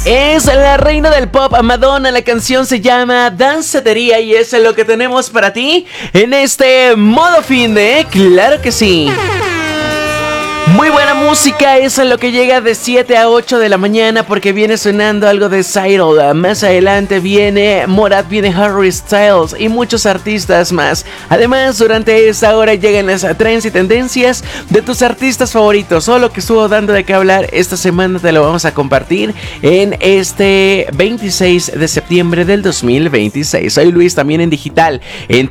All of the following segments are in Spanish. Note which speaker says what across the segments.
Speaker 1: Es la reina del pop, Madonna. La canción se llama Dancetería y es lo que tenemos para ti en este modo fin de... ¡Claro que sí! Muy buena música, eso es lo que llega de 7 a 8 de la mañana porque viene sonando algo de Cyril. Más adelante viene Morat, viene Harry Styles y muchos artistas más. Además, durante esta hora llegan las trends y tendencias de tus artistas favoritos. O lo que estuvo dando de qué hablar esta semana te lo vamos a compartir en este 26 de septiembre del 2026. Soy Luis, también en digital en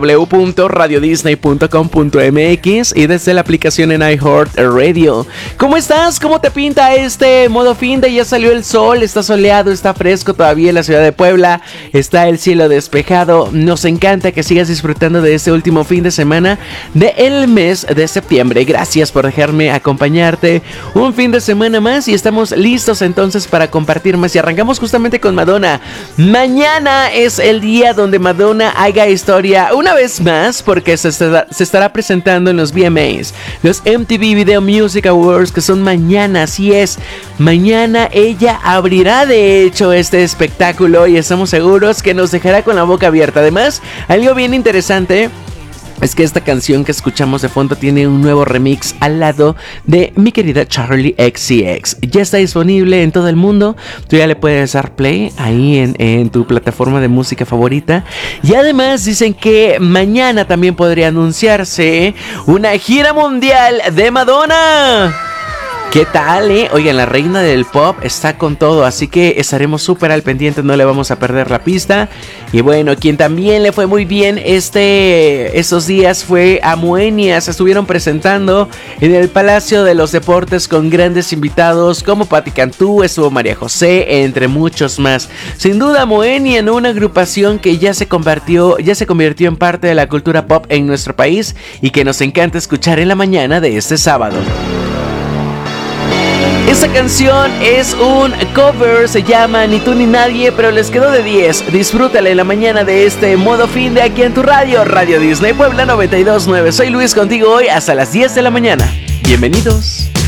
Speaker 1: www.radiodisney.com.mx y desde la aplicación en iHeart Radio. ¿Cómo estás? ¿Cómo te pinta este modo fin de? Ya salió el sol, está soleado, está fresco todavía en la ciudad de Puebla, está el cielo despejado. Nos encanta que sigas disfrutando de este último fin de semana del mes de septiembre. Gracias por dejarme acompañarte un fin de semana más y estamos listos entonces para compartir más y arrancamos justamente con Madonna. Mañana es el día donde Madonna haga historia una vez más porque se estará presentando en los VMAs, los MTV Video Music Awards, que son mañana. Así es, mañana ella abrirá de hecho este espectáculo y estamos seguros que nos dejará con la boca abierta. Además, algo bien interesante es que esta canción que escuchamos de fondo tiene un nuevo remix al lado de mi querida Charli XCX. Ya está disponible en todo el mundo. Tú ya le puedes dar play ahí en tu plataforma de música favorita. Y además dicen que mañana también podría anunciarse una gira mundial de Madonna. ¿Qué tal, Oigan, la reina del pop está con todo, así que estaremos súper al pendiente, no le vamos a perder la pista. Y bueno, quien también le fue muy bien estos días fue a Moenia. Se estuvieron presentando en el Palacio de los Deportes con grandes invitados como Patti Cantú, estuvo María José, entre muchos más. Sin duda, Moenia, en una agrupación que ya se convirtió en parte de la cultura pop en nuestro país y que nos encanta escuchar en la mañana de este sábado. Esta canción es un cover, se llama Ni tú ni nadie, pero les quedó de 10. Disfrútala en la mañana de este modo fin de aquí en tu radio, Radio Disney Puebla 92.9. Soy Luis contigo hoy hasta las 10 de la mañana. Bienvenidos.